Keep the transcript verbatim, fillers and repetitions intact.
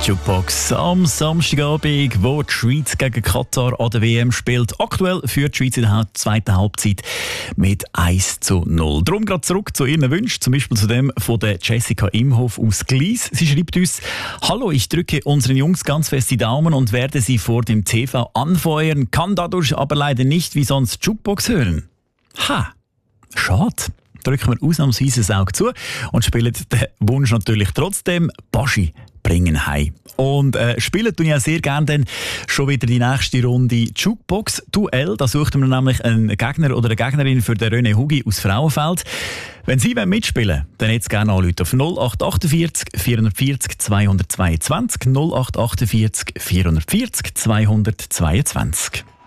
Jukebox am Samstagabend, wo die Schweiz gegen Katar an der W M spielt. Aktuell führt die Schweiz in der zweiten Halbzeit mit eins zu null. Darum gerade zurück zu Ihren Wünschen, zum Beispiel zu dem von der Jessica Imhoff aus Glies. Sie schreibt uns: Hallo, ich drücke unseren Jungs ganz fest die Daumen und werde sie vor dem T V anfeuern, kann dadurch aber leider nicht wie sonst Jukebox hören. Ha, schade. Drücken wir ausnahmsweise das Auge zu und spielen den Wunsch natürlich trotzdem. Baschi bringen heim. Und äh, spielen tun ja sehr gerne dann schon wieder die nächste Runde Jukebox-Duell. Da sucht man nämlich einen Gegner oder eine Gegnerin für den René Hugi aus Frauenfeld. Wenn Sie mitspielen wollen, dann jetzt gerne anrufen auf null acht achtundvierzig vierundvierzig zweihundertzweiundzwanzig null acht achtundvierzig vierundvierzig zweihundertzweiundzwanzig.